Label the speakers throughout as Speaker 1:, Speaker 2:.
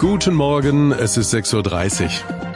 Speaker 1: Guten Morgen, es ist 6:30 Uhr.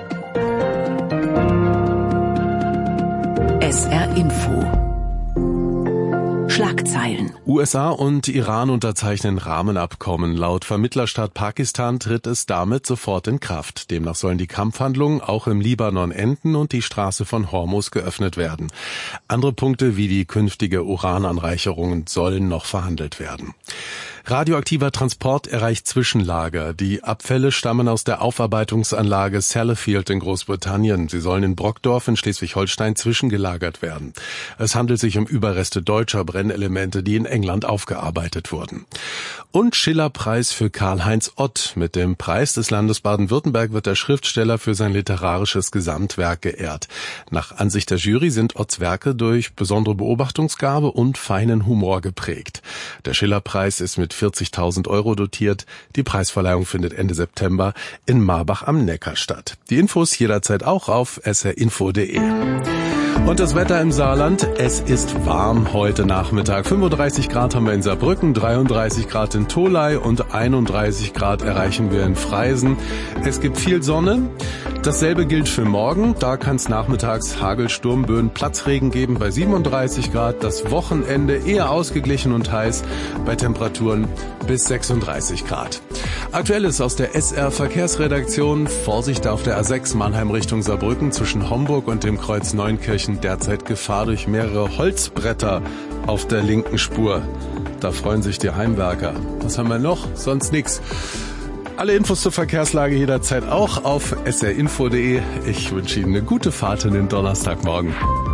Speaker 2: SR Info. Schlagzeilen.
Speaker 1: USA und Iran unterzeichnen Rahmenabkommen. Laut Vermittlerstaat Pakistan tritt es damit sofort in Kraft. Demnach sollen die Kampfhandlungen auch im Libanon enden und die Straße von Hormuz geöffnet werden. Andere Punkte wie die künftige Urananreicherung sollen noch verhandelt werden. Radioaktiver Transport erreicht Zwischenlager. Die Abfälle stammen aus der Aufarbeitungsanlage Sellafield in Großbritannien. Sie sollen in Brockdorf in Schleswig-Holstein zwischengelagert werden. Es handelt sich um Überreste deutscher Brennelemente, die in England aufgearbeitet wurden. Und Schiller-Preis für Karl-Heinz Ott. Mit dem Preis des Landes Baden-Württemberg wird der Schriftsteller für sein literarisches Gesamtwerk geehrt. Nach Ansicht der Jury sind Otts Werke durch besondere Beobachtungsgabe und feinen Humor geprägt. Der Schiller-Preis ist mit 40.000 € dotiert. Die Preisverleihung findet Ende September in Marbach am Neckar statt. Die Infos jederzeit auch auf srinfo.de. Und das Wetter im Saarland, es ist warm heute Nachmittag. 35 Grad haben wir in Saarbrücken, 33 Grad in Tholey und 31 Grad erreichen wir in Freisen. Es gibt viel Sonne. Dasselbe gilt für morgen. Da kann es nachmittags Hagel, Sturmböen, Platzregen geben bei 37 Grad. Das Wochenende eher ausgeglichen und heiß bei Temperaturen bis 36 Grad. Aktuelles aus der SR Verkehrsredaktion. Vorsicht auf der A6 Mannheim Richtung Saarbrücken zwischen Homburg und dem Kreuz Neunkirchen. Derzeit Gefahr durch mehrere Holzbretter auf der linken Spur. Da freuen sich die Heimwerker. Was haben wir noch? Sonst nix. Alle Infos zur Verkehrslage jederzeit auch auf srinfo.de. Ich wünsche Ihnen eine gute Fahrt in den Donnerstagmorgen.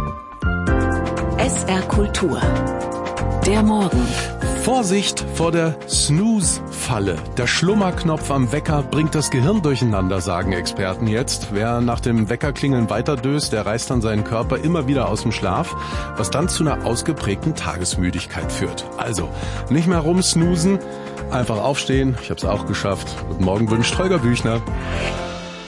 Speaker 2: SR Kultur. Der Morgen.
Speaker 1: Vorsicht vor der Snooze-Falle. Der Schlummerknopf am Wecker bringt das Gehirn durcheinander, sagen Experten jetzt. Wer nach dem Weckerklingeln weiterdöst, der reißt dann seinen Körper immer wieder aus dem Schlaf, was dann zu einer ausgeprägten Tagesmüdigkeit führt. Also, nicht mehr rumsnoosen, einfach aufstehen. Ich habe es auch geschafft. Guten Morgen wünscht Holger Büchner.